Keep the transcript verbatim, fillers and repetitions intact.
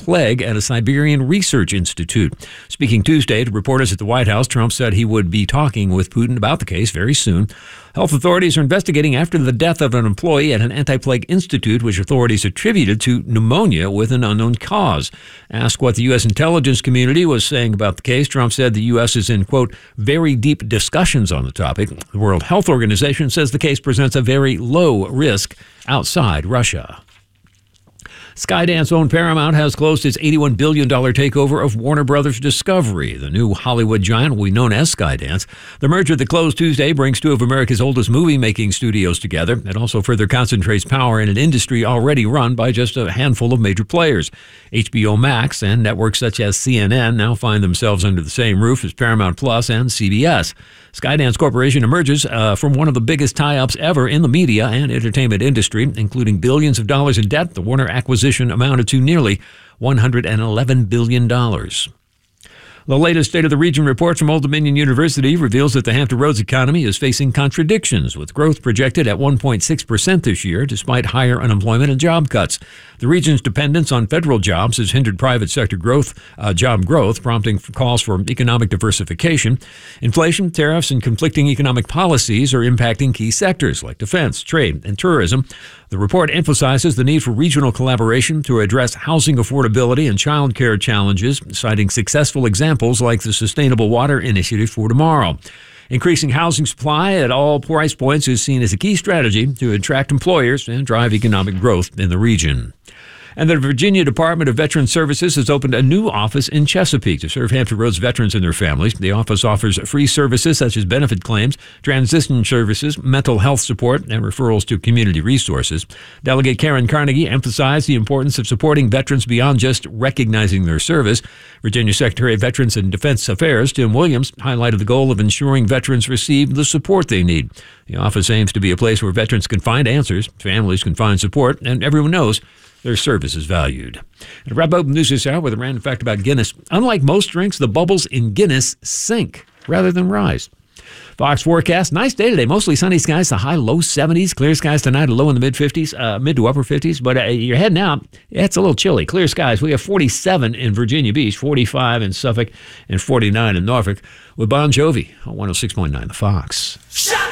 plague at a Siberian research institute. Speaking Tuesday to reporters at the White House, Trump said he would be talking with Putin about the case very soon. Health authorities are investigating after the death of an employee at an anti-plague institute, which authorities attributed to pneumonia with an unknown cause. Asked what the U S intelligence community was saying about the case, Trump said the U S is in, quote, very deep discussions on the topic. The World Health Organization says the case presents a very low risk outside Russia. Skydance-owned Paramount has closed its eighty-one billion dollars takeover of Warner Brothers Discovery, the new Hollywood giant we known as Skydance. The merger that closed Tuesday brings two of America's oldest movie-making studios together. It also further concentrates power in an industry already run by just a handful of major players. H B O Max and networks such as C N N now find themselves under the same roof as Paramount Plus and C B S. Skydance Corporation emerges uh, from one of the biggest tie-ups ever in the media and entertainment industry, including billions of dollars in debt. The Warner acquisition amounted to nearly one hundred eleven billion dollars. The latest State of the Region report from Old Dominion University reveals that the Hampton Roads economy is facing contradictions, with growth projected at one point six percent this year, despite higher unemployment and job cuts. The region's dependence on federal jobs has hindered private sector growth, uh, job growth, prompting calls for economic diversification. Inflation, tariffs, and conflicting economic policies are impacting key sectors like defense, trade, and tourism. The report emphasizes the need for regional collaboration to address housing affordability and child care challenges, citing successful examples like the Sustainable Water Initiative for Tomorrow. Increasing housing supply at all price points is seen as a key strategy to attract employers and drive economic growth in the region. And the Virginia Department of Veterans Services has opened a new office in Chesapeake to serve Hampton Roads veterans and their families. The office offers free services such as benefit claims, transition services, mental health support, and referrals to community resources. Delegate Karen Carnegie emphasized the importance of supporting veterans beyond just recognizing their service. Virginia Secretary of Veterans and Defense Affairs Tim Williams highlighted the goal of ensuring veterans receive the support they need. The office aims to be a place where veterans can find answers, families can find support, and everyone knows their service is valued. And to wrap up news this hour with a random fact about Guinness. Unlike most drinks, the bubbles in Guinness sink rather than rise. Fox forecast, nice day today. Mostly sunny skies, the high low seventies. Clear skies tonight, a low in the mid-fifties, uh, mid to upper fifties. But uh, you're heading out, yeah, it's a little chilly. Clear skies. We have forty-seven in Virginia Beach, forty-five in Suffolk, and forty-nine in Norfolk. With Bon Jovi on one oh six point nine The Fox.